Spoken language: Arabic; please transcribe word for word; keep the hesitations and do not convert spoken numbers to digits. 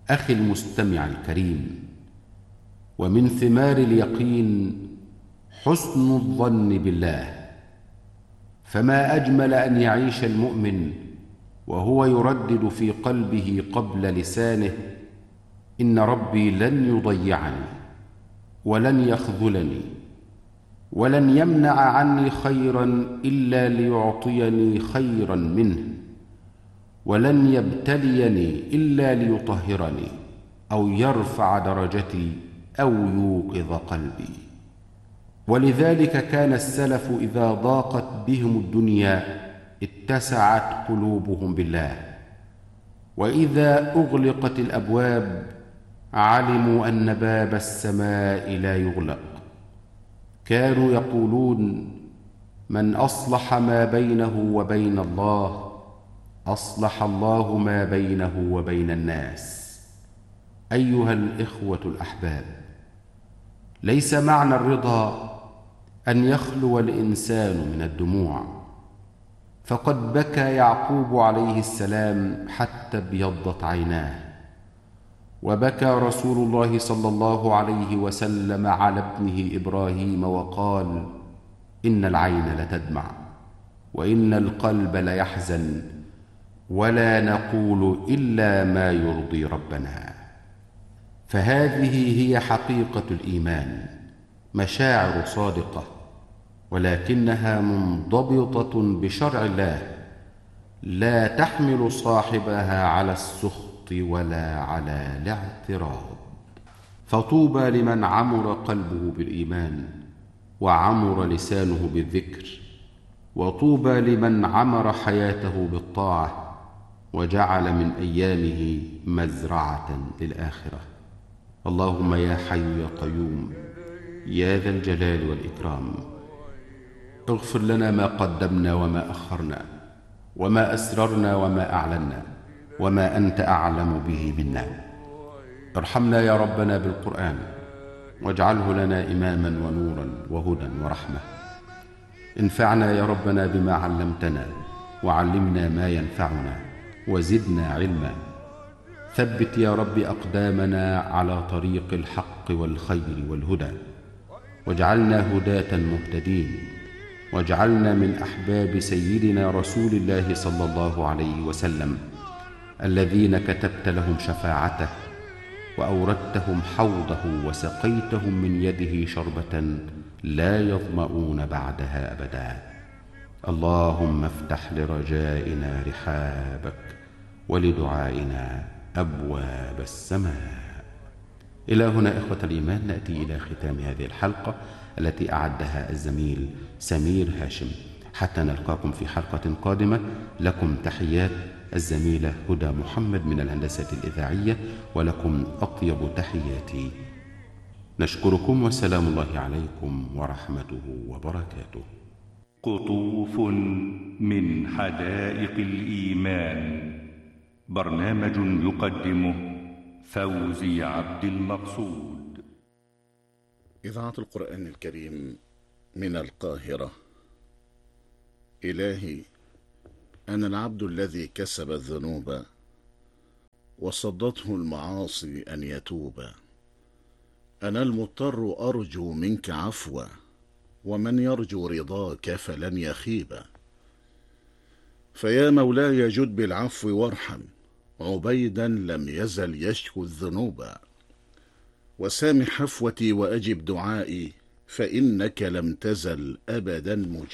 أخي المستمع الكريم، ومن ثمار اليقين حسن الظن بالله، فما أجمل أن يعيش المؤمن وهو يردد في قلبه قبل لسانه: إن ربي لن يضيعني ولن يخذلني ولن يمنع عني خيرا إلا ليعطيني خيرا منه، ولن يبتليني إلا ليطهرني أو يرفع درجتي أو يوقظ قلبي. ولذلك كان السلف إذا ضاقت بهم الدنيا اتسعت قلوبهم بالله، وإذا أغلقت الأبواب علموا أن باب السماء لا يغلق. كانوا يقولون: من أصلح ما بينه وبين الله أصلح الله ما بينه وبين الناس. أيها الإخوة الأحباب، ليس معنى الرضا أن يخلو الإنسان من الدموع، فقد بكى يعقوب عليه السلام حتى ابيضت عيناه، وبكى رسول الله صلى الله عليه وسلم على ابنه إبراهيم وقال: إن العين لتدمع وإن القلب ليحزن ولا نقول إلا ما يرضي ربنا. فهذه هي حقيقة الإيمان، مشاعر صادقة، ولكنها منضبطة بشرع الله، لا تحمل صاحبها على السخط ولا على الاعتراض. فطوبى لمن عمر قلبه بالإيمان وعمر لسانه بالذكر، وطوبى لمن عمر حياته بالطاعة وجعل من أيامه مزرعة للآخرة. اللهم يا حي يا قيوم يا ذا الجلال والإكرام، اغفر لنا ما قدمنا وما أخرنا وما أسررنا وما أعلنا وما أنت أعلم به منا. ارحمنا يا ربنا بالقرآن واجعله لنا إماما ونورا وهدى ورحمة. انفعنا يا ربنا بما علمتنا وعلمنا ما ينفعنا وزدنا علما. ثبت يا رب أقدامنا على طريق الحق والخير والهدى، واجعلنا هداة مهتدين، واجعلنا من أحباب سيدنا رسول الله صلى الله عليه وسلم الذين كتبت لهم شفاعته وأوردتهم حوضه وسقيتهم من يده شربة لا يظمؤون بعدها أبدا. اللهم افتح لرجائنا رحابك ولدعائنا أبواب السماء. إلى هنا إخوة الإيمان نأتي إلى ختام هذه الحلقة التي أعدها الزميل سمير هاشم. حتى نلقاكم في حلقة قادمة، لكم تحيات الزميلة هدى محمد من الهندسة الإذاعية، ولكم أطيب تحياتي. نشكركم والسلام الله عليكم ورحمته وبركاته. قطوف من حدائق الإيمان، برنامج يقدمه فوزي عبد المقصود. إذاعة القرآن الكريم من القاهرة. إلهي، أنا العبد الذي كسب الذنوب وصدته المعاصي أن يتوب. أنا المضطر أرجو منك عفوا، ومن يرجو رضاك فلن يخيب. فيا مولاي جد بالعفو وارحم عبيدا لم يزل يشكو الذنوب. وسامح حفوتي وأجب دعائي، فإنك لم تزل أبدا مجيبا.